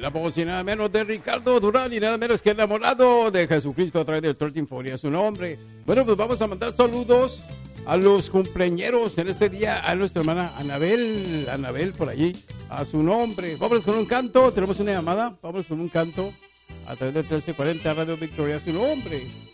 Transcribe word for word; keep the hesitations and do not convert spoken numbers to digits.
La voz y nada menos de Ricardo Durán y nada menos que enamorado de Jesucristo a través del trece cuarenta, su nombre. Bueno, pues vamos a mandar saludos a los cumpleañeros en este día, a nuestra hermana Anabel, Anabel por allí, a su nombre. Vámonos con un canto, tenemos una llamada, vámonos con un canto a través del trece cuarenta Radio Victoria, su nombre.